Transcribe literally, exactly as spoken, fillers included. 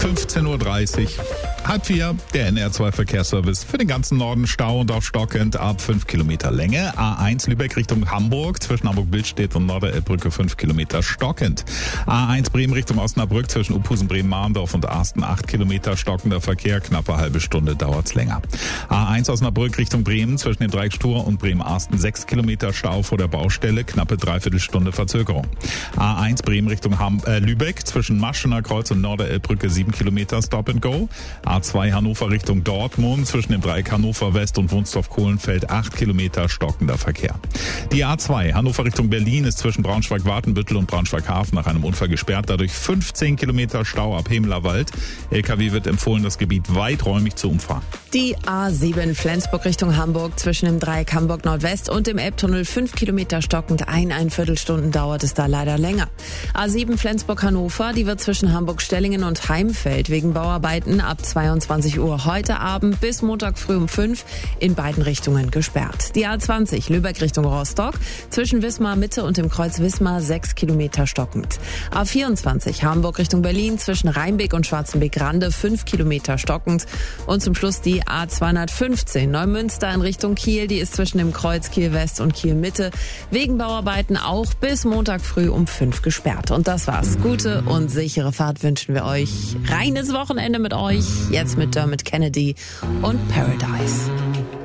fünfzehn Uhr dreißig. Halb vier, der N R zwei Verkehrsservice. Für den ganzen Norden Stau und auch stockend ab fünf Kilometer Länge. A eins Lübeck Richtung Hamburg, zwischen Hamburg-Billstedt und Norderelbbrücke fünf Kilometer stockend. A eins Bremen Richtung Osnabrück, zwischen Uphusen, Bremen-Marndorf und Arsten acht Kilometer stockender Verkehr. Knappe halbe Stunde dauert's länger. A eins Osnabrück Richtung Bremen, zwischen dem Dreieck Stur und Bremen-Arsten sechs Kilometer Stau vor der Baustelle. Knappe Dreiviertelstunde Verzögerung. A eins Bremen Richtung Ham- äh, Lübeck, zwischen Maschener Kreuz und Norderelbbrücke sieben Kilometer Stop and Go. A zwei Hannover Richtung Dortmund, zwischen dem Dreieck Hannover West und Wunsdorf-Kohlenfeld acht Kilometer stockender Verkehr. Die A zwei Hannover Richtung Berlin ist zwischen Braunschweig-Wartenbüttel und Braunschweig-Hafen nach einem Unfall gesperrt, dadurch fünfzehn Kilometer Stau ab Hemlerwald. L K W wird empfohlen, das Gebiet weiträumig zu umfahren. Die A sieben Flensburg Richtung Hamburg, zwischen dem Dreieck Hamburg Nordwest und dem Elbtunnel fünf Kilometer stockend, ein, ein Viertelstunden dauert es da leider länger. A sieben Flensburg Hannover, die wird zwischen Hamburg-Stellingen und Heimfeld wegen Bauarbeiten ab zweiundzwanzig Uhr heute Abend bis Montag früh um fünf in beiden Richtungen gesperrt. Die A zwanzig Lübeck Richtung Rostock, zwischen Wismar Mitte und dem Kreuz Wismar sechs Kilometer stockend. A vierundzwanzig Hamburg Richtung Berlin, zwischen Rheinbeck und Schwarzenbeck-Rande fünf Kilometer stockend. Und zum Schluss die A zweihundertfünfzehn Neumünster in Richtung Kiel, die ist zwischen dem Kreuz Kiel West und Kiel Mitte wegen Bauarbeiten auch bis Montag früh um fünf gesperrt. Und das war's. Gute und sichere Fahrt wünschen wir euch. Reines Wochenende mit euch. Jetzt mit Dermot Kennedy und Paradise.